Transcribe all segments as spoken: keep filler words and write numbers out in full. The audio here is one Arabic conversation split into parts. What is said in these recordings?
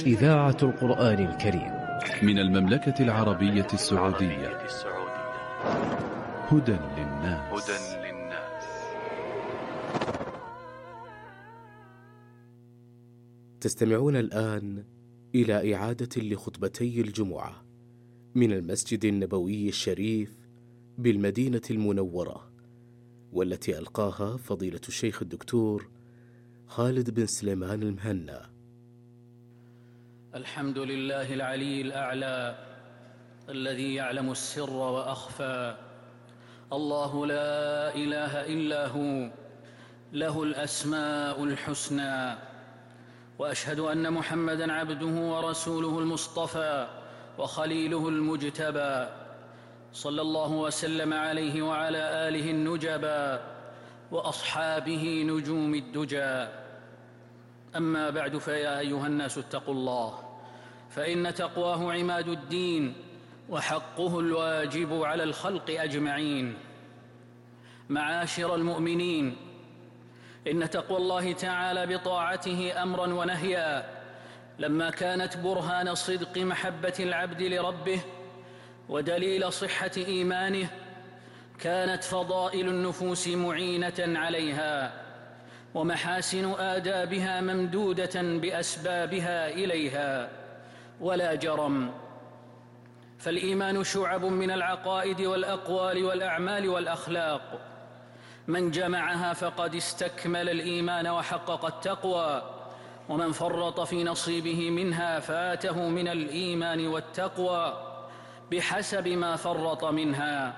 إذاعة القرآن الكريم من المملكة العربية السعودية. هدى للناس. تستمعون الآن إلى إعادة لخطبتي الجمعة من المسجد النبوي الشريف بالمدينة المنورة، والتي ألقاها فضيلة الشيخ الدكتور خالد بن سليمان المهنا. الحمد لله العلي الأعلى الذي يعلم السر وأخفى، الله لا إله إلا هو، له الأسماء الحسنى. وأشهد أن محمدًا عبده ورسوله المصطفى وخليله المجتبى، صلى الله وسلم عليه وعلى آله النجبى وأصحابه نجوم الدجى. أما بعد، فيا أيها الناس اتقوا الله، فإن تقواه عماد الدين وحقه الواجب على الخلق أجمعين. معاشر المؤمنين، إن تقوى الله تعالى بطاعته أمرا ونهيا لما كانت برهان صدق محبة العبد لربه ودليل صحة إيمانه، كانت فضائل النفوس معينة عليها، ومحاسن آدابها ممدودة بأسبابها إليها. ولا جرم، فالإيمان شعب من العقائد والأقوال والأعمال والأخلاق، من جمعها فقد استكمل الإيمان وحقق التقوى، ومن فرط في نصيبه منها فاته من الإيمان والتقوى بحسب ما فرط منها.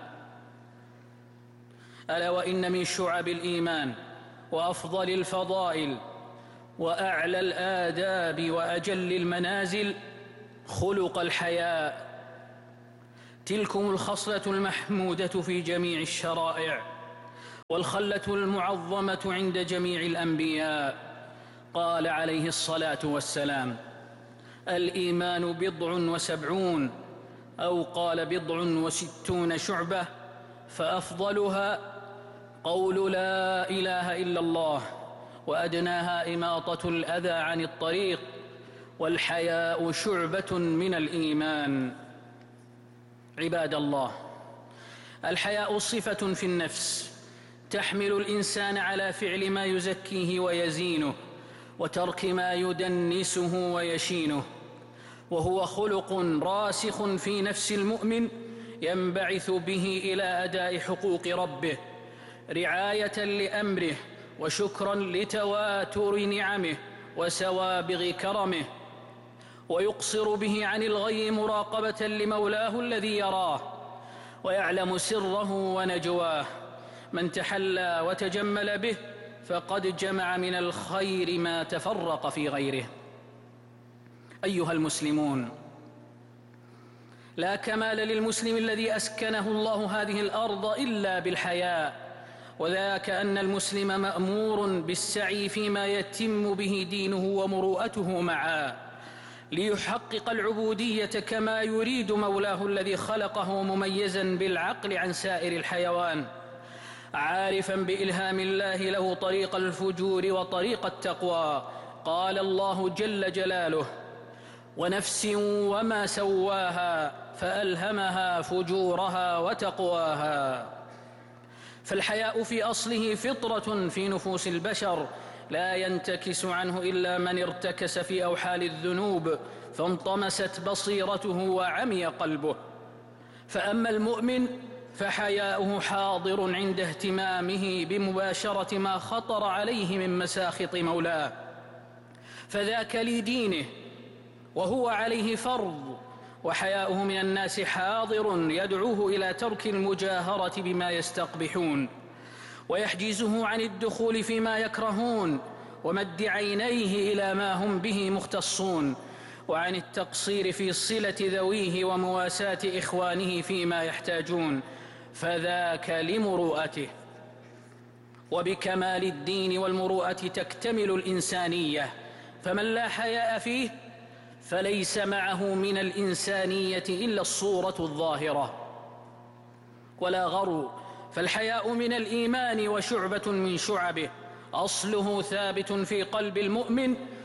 ألا وإن من شعب الإيمان وأفضل الفضائل وأعلى الآداب وأجل المنازل خلق الحياء. تلكم الخصلة المحمودة في جميع الشرائع، والخلة المعظمة عند جميع الأنبياء. قال عليه الصلاة والسلام: الإيمان بضع وسبعون، أو قال بضع وستون شعبة، فأفضلها قول لا إله إلا الله، وأدناها إماطة الأذى عن الطريق، والحياء شعبة من الإيمان. عباد الله، الحياء صفة في النفس تحمل الإنسان على فعل ما يزكيه ويزينه، وترك ما يدنسه ويشينه، وهو خلق راسخ في نفس المؤمن ينبعث به إلى أداء حقوق ربه، رعاية لأمره وشكرا لتواتر نعمه وسوابغ كرمه، ويقصر به عن الغي مراقبة لمولاه الذي يراه ويعلم سره ونجواه. من تحلى وتجمل به فقد جمع من الخير ما تفرق في غيره. أيها المسلمون، لا كمال للمسلم الذي أسكنه الله هذه الأرض إلا بالحياء، وذاك أن المسلم مأمور بالسعي فيما يتم به دينه ومروءته معا، ليحقق العبودية كما يريد مولاه الذي خلقه مميزا بالعقل عن سائر الحيوان، عارفا بإلهام الله له طريق الفجور وطريق التقوى. قال الله جل جلاله: ونفس وما سواها فألهمها فجورها وتقواها. فالحياء في أصله فطرة في نفوس البشر، لا ينتكس عنه إلا من ارتكس في أوحال الذنوب فانطمست بصيرته وعمي قلبه. فأما المؤمن فحياؤه حاضر عند اهتمامه بمباشرة ما خطر عليه من مساخط مولاه، فذاك لدينه وهو عليه فرض، وحياؤه من الناس حاضر يدعوه إلى ترك المجاهرة بما يستقبحون، ويحجزه عن الدخول فيما يكرهون، ومد عينيه إلى ما هم به مختصون، وعن التقصير في صلة ذويه ومواساة إخوانه فيما يحتاجون، فذاك لمروءته. وبكمال الدين والمروءة تكتمل الإنسانية، فمن لا حياء فيه فليس معه من الإنسانية إلا الصورة الظاهرة. ولا غرو، فالحياء من الإيمان وشعبة من شعبه، أصله ثابت في قلب المؤمن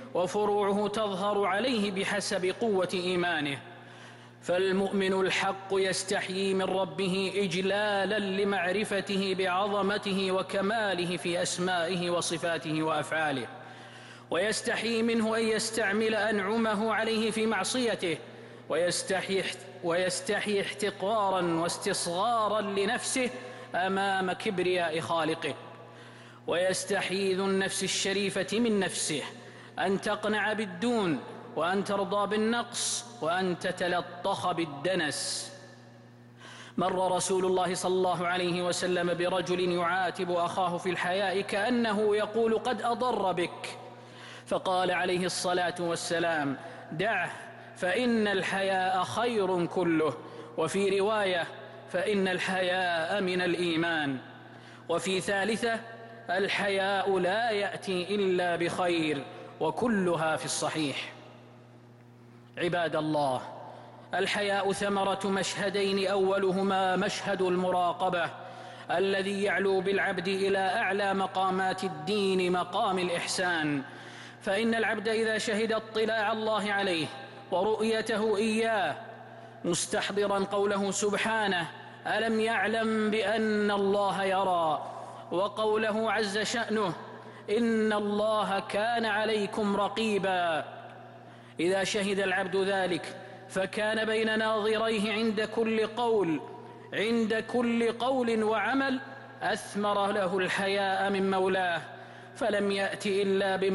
وفروعه تظهر عليه بحسب قوة إيمانه. فالمؤمن الحق يستحيي من ربه إجلالا لمعرفته بعظمته وكماله في أسمائه وصفاته وأفعاله، ويستحيي منه أن يستعمل أنعمه عليه في معصيته، ويستحي, ويستحي احتقارا واستصغارا لنفسه أمام كبرياء خالقه. ويستحي ذو النفس الشريفة من نفسه أن تقنع بالدون، وأن ترضى بالنقص، وأن تتلطخ بالدنس. مر رسول الله صلى الله عليه وسلم برجل يعاتب أخاه في الحياء كأنه يقول قد أضر بك، فقال عليه الصلاة والسلام: دعه، فإن الحياء خير كله. وفي رواية: فإن الحياء من الإيمان. وفي ثالثة: الحياء لا يأتي إلا بخير، وكلها في الصحيح. عباد الله، الحياء ثمرة مشهدين، أولهما مشهد المراقبة الذي يعلو بالعبد إلى أعلى مقامات الدين، مقام الإحسان. فإن العبد إذا شهد اطلاع الله عليه ورؤيته إياه، مستحضرا قوله سبحانه: ألم يعلم بأن الله يرى، وقوله عز شأنه: إن الله كان عليكم رقيبا. إذا شهد العبد ذلك فكان بين ناظريه عند كل قول عند كل قول وعمل أثمر له الحياء من مولاه، فلم يأت إلا بما